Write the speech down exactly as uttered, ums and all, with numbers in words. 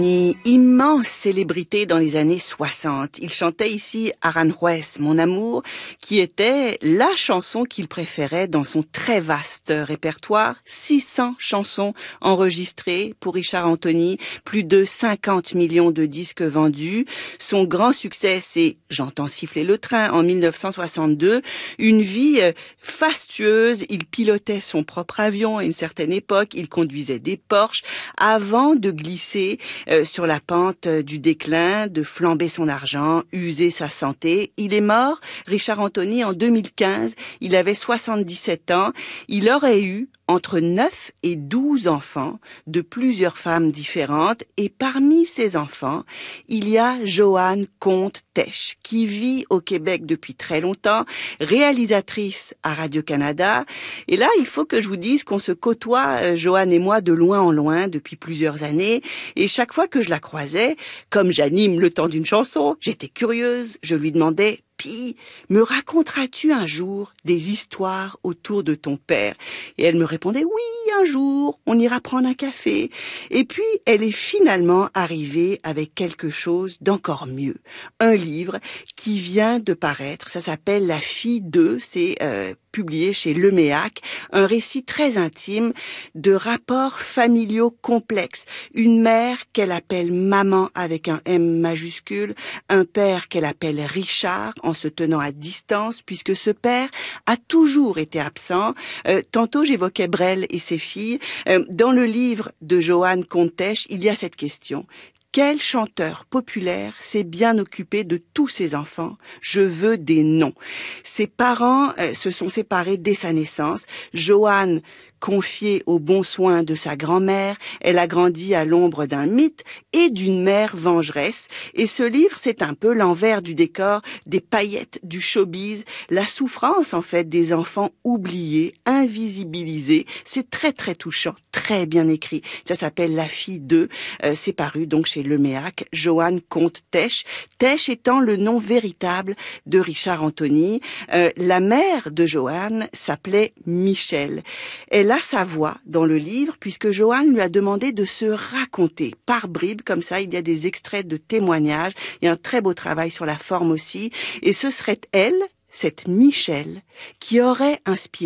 Une immense célébrité dans les années soixante. Il chantait ici Aranjuez, mon amour, qui était la chanson qu'il préférait dans son très vaste répertoire. six cents chansons enregistrées pour Richard Anthony, plus de cinquante millions de disques vendus. Son grand succès, c'est J'entends siffler le train en mille neuf cent soixante-deux. Une vie fastueuse, il pilotait son propre avion à une certaine époque, il conduisait des Porsche avant de glisser Euh, sur la pente euh, du déclin, de flamber son argent, user sa santé. Il est mort, Richard Anthony, en deux mille quinze. Il avait soixante-dix-sept ans. Il aurait eu entre neuf et douze enfants de plusieurs femmes différentes. Et parmi ces enfants, il y a Joanne Comte-Tesch, qui vit au Québec depuis très longtemps, réalisatrice à Radio-Canada. Et là, il faut que je vous dise qu'on se côtoie, euh, Joanne et moi, de loin en loin depuis plusieurs années. Et chaque fois que je la croisais, comme j'anime le temps d'une chanson, j'étais curieuse, je lui demandais « Puis, me raconteras-tu un jour des histoires autour de ton père ?» Et elle me répondait « Oui, un jour, on ira prendre un café. » Et puis, elle est finalement arrivée avec quelque chose d'encore mieux. Un livre qui vient de paraître, ça s'appelle « La fille d'eux », c'est euh, publié chez Leméac, un récit très intime de rapports familiaux complexes. Une mère qu'elle appelle maman avec un M majuscule, un père qu'elle appelle Richard en se tenant à distance puisque ce père a toujours été absent. Euh, tantôt j'évoquais Brel et ses filles. Euh, dans le livre de Joanne Comte-Tesch, il y a cette question. Quel chanteur populaire s'est bien occupé de tous ses enfants? Je veux des noms. Ses parents euh, se sont séparés dès sa naissance. Joanne, confiée aux bons soins de sa grand-mère, elle a grandi à l'ombre d'un mythe et d'une mère vengeresse. Et ce livre, c'est un peu l'envers du décor, des paillettes du showbiz, la souffrance en fait des enfants oubliés, invisibilisés. C'est très très touchant, très bien écrit. Ça s'appelle La fille d'eux. Euh, c'est paru donc chez Leméac, Joanne Comte-Tesch. Tesch étant le nom véritable de Richard Anthony. Euh, la mère de Joanne s'appelait Michel. Elle a sa voix dans le livre puisque Joanne lui a demandé de se raconter par bribes, comme ça il y a des extraits de témoignages, il y a un très beau travail sur la forme aussi, et ce serait elle, cette Michel, qui aurait inspiré